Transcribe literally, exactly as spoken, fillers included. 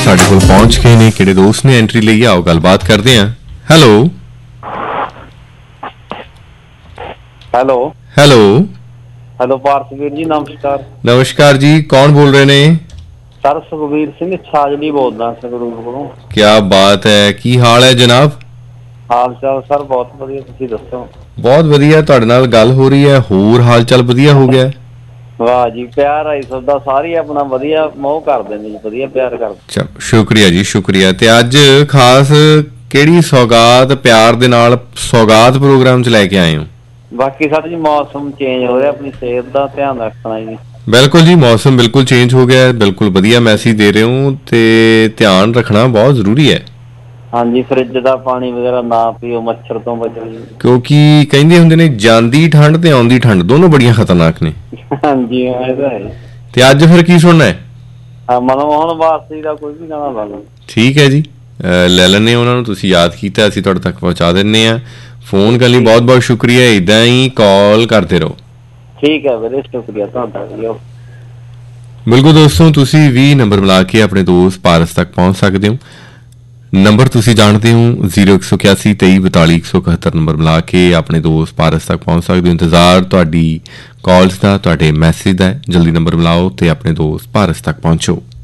ਸਾਡੇ ਕੋਲ ਪਹੁੰਚ ਗਏ ਨੇ। ਕਿਹੜੇ ਦੋਸਤ ਨੇ ਐਂਟਰੀ ਲਈ? ਆਓ ਗੱਲਬਾਤ ਕਰਦੇ ਹਾਂ। Hello hello hello hello Bharat ਵੀਰ ਜੀ, ਨਮਸਕਾਰ। ਨਮਸਕਾਰ ਜੀ, ਕੌਣ ਬੋਲ ਰਹੇ ਨੇ? ਸਰ ਸੁਖਵੀਰ ਸਿੰਘ ਛਾਜਲੀ ਬੋਲਦਾ ਸੰਗਰੂਰ ਕੋਲੋਂ। ਕਿਆ ਬਾਤ ਹੈ, ਕੀ ਹਾਲ ਹੈ ਜਨਾਬ? ਹਾਲ ਚਾਲ ਸਰ ਬਹੁਤ ਵਧੀਆ, ਤੁਸੀਂ ਦੱਸੋ? ਬਹੁਤ ਵਧੀਆ, ਤੁਹਾਡੇ ਨਾਲ ਗੱਲ ਹੋ ਰਹੀ ਹੈ, ਹੋਰ ਹਾਲ ਚਾਲ ਵਧੀਆ ਹੋ ਗਿਆ? ਵਾਹ ਜੀ, ਪਿਆਰ ਆਈ ਤੁਹਾਡਾ, ਸਾਰੇ ਆਪਣਾ ਵਧੀਆ ਮੋਹ ਕਰਦੇ ਨੇ ਜੀ, ਵਧੀਆ ਪਿਆਰ ਕਰਦੇ। ਚਲੋ ਸ਼ੁਕਰੀਆ ਜੀ, ਸ਼ੁਕਰੀਆ। ਤੇ ਅੱਜ ਖਾਸ ਕਿਹੜੀ ਸੌਗਾਤ ਪਿਆਰ ਦੇ ਨਾਲ ਸੌਗਾਤ ਪ੍ਰੋਗਰਾਮ 'ਚ ਲੈ ਕੇ ਆਏ ਹੋ? ਬਾਕੀ ਸਰ ਜੀ ਮੌਸਮ ਚੇਂਜ ਹੋ ਰਿਹਾ, ਆਪਣੀ ਸਿਹਤ ਦਾ ਧਿਆਨ ਰੱਖਣਾ ਜੀ। ਬਿਲਕੁਲ ਜੀ, ਮੌਸਮ ਬਿਲਕੁਲ ਚੇਂਜ ਹੋ ਗਿਆ, ਬਿਲਕੁਲ ਵਧੀਆ ਮੈਸੇਜ ਦੇ ਰਹੇ ਹੋ। ਤੇ ਧਿਆਨ ਰੱਖਣਾ ਬਹੁਤ ਜ਼ਰੂਰੀ ਹੈ। ਹਾਂਜੀ, ਫਰਿੱਜ ਦਾ ਪਾਣੀ ਵਗੈਰਾ ਨਾ ਪੀਓ, ਮੱਛਰ ਤੋਂ ਬਚੋ ਜੀ। ਕਿਉਂਕਿ ਕਹਿੰਦੇ ਹੁੰਦੇ ਨੇ ਜਾਂਦੀ ਠੰਡ ਤੇ ਆਉਂਦੀ ਠੰਡ ਦੋਨੋਂ ਬੜੀਆਂ ਖਤਰਨਾਕ ਨੇ। ਹਾਂਜੀ ਇਹ ਤਾਂ ਹੈ। ਤੇ ਅੱਜ ਫਿਰ ਕੀ ਸੁਣਨਾ ਹੈ? ਮਨਮੋਹਨ ਵਾਸਤੇ ਦਾ ਕੋਈ ਵੀ ਗਾਣਾ ਲਾ ਲਓ। ਠੀਕ ਹੈ ਜੀ, ਲੈ ਲੈਂਦੇ ਉਹਨਾਂ ਨੂੰ, ਤੁਸੀਂ ਯਾਦ ਕੀਤਾ, ਅਸੀਂ ਤੁਹਾਡੇ ਤੱਕ ਪਹੁੰਚਾ ਦਿੰਦੇ ਹਾਂ। ਫੋਨ ਕਰਨ ਲਈ ਬਹੁਤ ਬਹੁਤ ਸ਼ੁਕਰੀਆ, ਇੱਦਾਂ ਹੀ ਕਾਲ ਕਰਦੇ ਰਹੋ। ਠੀਕ ਹੈ ਵੀਰੇ, ਸ਼ੁਕਰੀਆ ਤੁਹਾਡਾ ਜੀ। ਬਿਲਕੁਲ ਦੋਸਤੋ, ਤੁਸੀਂ ਵੀ ਨੰਬਰ ਮਿਲਾ ਕੇ ਆਪਣੇ ਦੋਸਤ ਪਾਰਸ ਤੱਕ ਪਹੁੰਚ ਸਕਦੇ ਹੋ। ਨੰਬਰ ਤੁਸੀਂ ਜਾਣਦੇ ਹੋ, ਜ਼ੀਰੋ ਇੱਕ ਸੌ ਇਕਿਆਸੀ ਤੇਈ ਬਤਾਲੀ ਇੱਕ ਸੌ ਇਕਹੱਤਰ ਨੰਬਰ ਮਿਲਾ ਕੇ ਆਪਣੇ ਦੋਸਤ ਪਾਰਸ ਤੱਕ ਪਹੁੰਚ ਸਕਦੇ ਹੋ। ਇੰਤਜ਼ਾਰ ਤੁਹਾਡੀ ਕਾਲਸ ਦਾ, ਤੁਹਾਡੇ ਮੈਸੇਜ ਦਾ। ਜਲਦੀ ਨੰਬਰ ਮਿਲਾਓ ਤੇ ਆਪਣੇ ਦੋਸਤ ਪਾਰਸ ਤੱਕ ਪਹੁੰਚੋ।